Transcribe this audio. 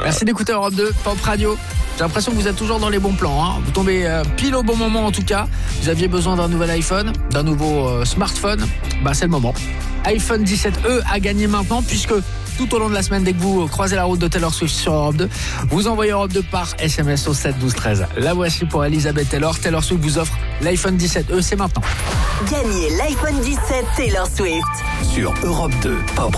Merci d'écouter Europe 2, Pop Radio. J'ai l'impression que vous êtes toujours dans les bons plans. Vous tombez pile au bon moment en tout cas. Vous aviez besoin d'un nouvel iPhone, d'un nouveau smartphone. C'est le moment. iPhone 17e à gagner maintenant puisque tout au long de la semaine, dès que vous croisez la route de Taylor Swift sur Europe 2, vous envoyez Europe 2 par SMS au 7 12 13. La voici pour Elisabeth Taylor. Taylor Swift vous offre l'iPhone 17e, c'est maintenant. Gagnez l'iPhone 17 Taylor Swift sur Europe 2 Pop.